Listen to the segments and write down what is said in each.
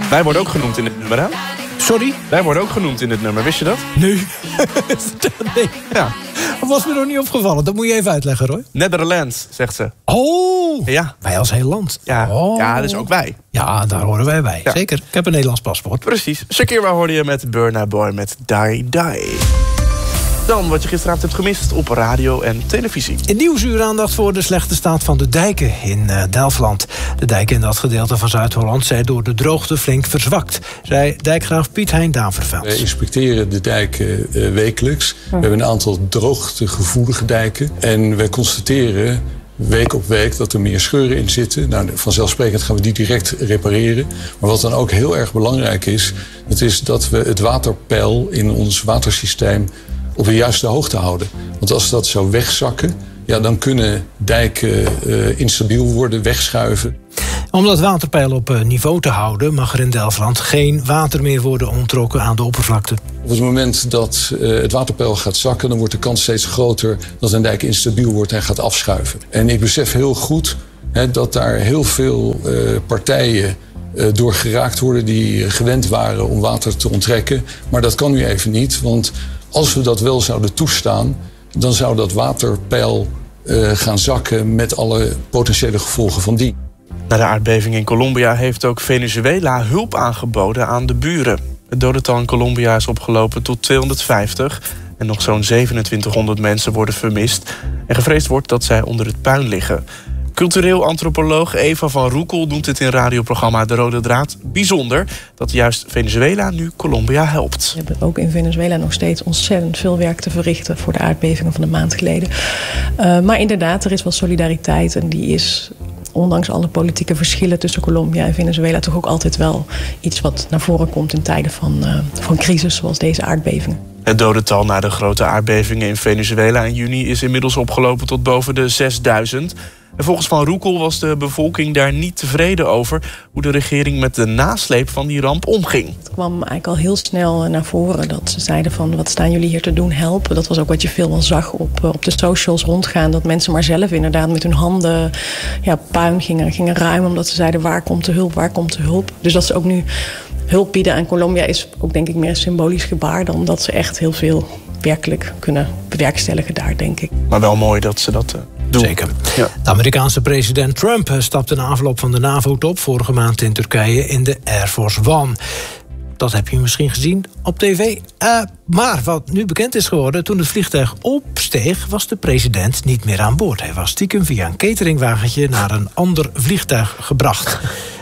Wij worden ook genoemd in dit nummer, hè? Sorry? Wij worden ook genoemd in dit nummer, wist je dat? Nee. Nee. Ja. Dat was me nog niet opgevallen. Dat moet je even uitleggen, Roy. Netherlands, zegt ze. Oh, Ja. wij als heel land. Ja, Oh. ja, dus ook wij. Ja, daar horen wij bij. Ja. Zeker. Ik heb een Nederlands paspoort. Precies. Shakira hoorde je met Burna Boy met Die Die. Dan wat je gisteravond hebt gemist op radio en televisie. In Nieuwsuur aandacht voor de slechte staat van de dijken in Delfland. De dijken in dat gedeelte van Zuid-Holland zijn door de droogte flink verzwakt, zei dijkgraaf Piet Hein Daverveld. Wij inspecteren de dijken wekelijks. We hebben een aantal droogtegevoelige dijken. En wij constateren week op week dat er meer scheuren in zitten. Nou, vanzelfsprekend gaan we die direct repareren. Maar wat dan ook heel erg belangrijk is, dat is dat we het waterpeil in ons watersysteem op de juiste hoogte houden. Want als dat zou wegzakken, ja, dan kunnen dijken instabiel worden, wegschuiven. Om dat waterpeil op niveau te houden mag er in Delfland geen water meer worden onttrokken aan de oppervlakte. Op het moment dat het waterpeil gaat zakken, dan wordt de kans steeds groter dat een dijk instabiel wordt en gaat afschuiven. En ik besef heel goed dat daar heel veel partijen door geraakt worden die gewend waren om water te onttrekken. Maar dat kan nu even niet, want als we dat wel zouden toestaan, dan zou dat waterpeil gaan zakken met alle potentiële gevolgen van die. Na de aardbeving in Colombia heeft ook Venezuela hulp aangeboden aan de buren. Het dodental in Colombia is opgelopen tot 250 en nog zo'n 2700 mensen worden vermist. En gevreesd wordt dat zij onder het puin liggen. Cultureel antropoloog Eva van Roekel noemt het in radioprogramma De Rode Draad bijzonder dat juist Venezuela nu Colombia helpt. We hebben ook in Venezuela nog steeds ontzettend veel werk te verrichten voor de aardbevingen van een maand geleden. Maar inderdaad, er is wel solidariteit en die is, ondanks alle politieke verschillen tussen Colombia en Venezuela, toch ook altijd wel iets wat naar voren komt in tijden van crisis zoals deze aardbevingen. Het dodental na de grote aardbevingen in Venezuela in juni is inmiddels opgelopen tot boven de 6000. En volgens Van Roekel was de bevolking daar niet tevreden over hoe de regering met de nasleep van die ramp omging. Het kwam eigenlijk al heel snel naar voren dat ze zeiden van wat staan jullie hier te doen, helpen. Dat was ook wat je veel zag op de socials rondgaan. Dat mensen maar zelf inderdaad met hun handen puin gingen ruimen. Omdat ze zeiden waar komt de hulp, waar komt de hulp. Dus dat ze ook nu hulp bieden aan Colombia is ook denk ik meer een symbolisch gebaar dan dat ze echt heel veel werkelijk kunnen bewerkstelligen daar, denk ik. Maar wel mooi dat ze dat doen. Zeker. Ja. De Amerikaanse president Trump stapte na afloop van de NAVO-top vorige maand in Turkije in de Air Force One. Dat heb je misschien gezien op tv. Maar wat nu bekend is geworden, toen het vliegtuig opsteeg, was de president niet meer aan boord. Hij was stiekem via een cateringwagentje naar een ander vliegtuig gebracht.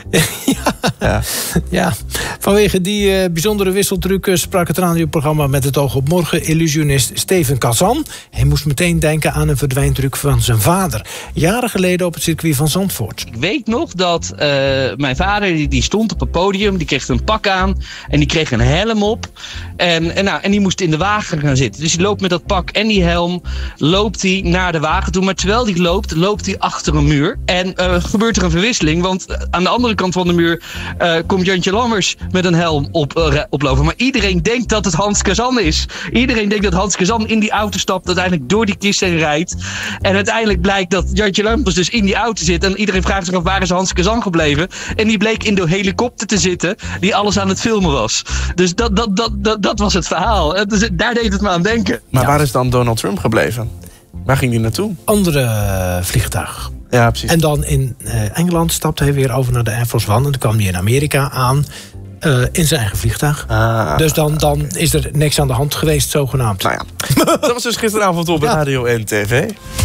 Ja. Vanwege die bijzondere wisseltruc sprak het radioprogramma Met het oog op morgen illusionist Steven Kazan. Hij moest meteen denken aan een verdwijntruc van zijn vader, jaren geleden op het circuit van Zandvoort. Ik weet nog dat mijn vader die stond op het podium, die kreeg een pak aan en die kreeg een helm op. En die moest in de wagen gaan zitten. Dus die loopt met dat pak en die helm, loopt hij naar de wagen toe. Maar terwijl hij loopt hij achter een muur. En gebeurt er een verwisseling, want aan de andere kant van de muur komt Jantje Lammers met een helm oplopen. Maar iedereen denkt dat het Hans Kazan is. Iedereen denkt dat Hans Kazan in die auto stapt, uiteindelijk door die kist heen rijdt. En uiteindelijk blijkt dat Jantje Lammers dus in die auto zit. En iedereen vraagt zich af, waar is Hans Kazan gebleven? En die bleek in de helikopter te zitten, die alles aan het filmen was. Dus dat was het verhaal. Dus daar deed het me aan denken. Maar waar is dan Donald Trump gebleven? Waar ging hij naartoe? Andere vliegtuig. Ja, precies. En dan in Engeland stapte hij weer over naar de Air Force One. En dan kwam hij in Amerika aan in zijn eigen vliegtuig. Dus dan is er niks aan de hand geweest, zogenaamd. Nou ja, dat was dus gisteravond op radio en tv.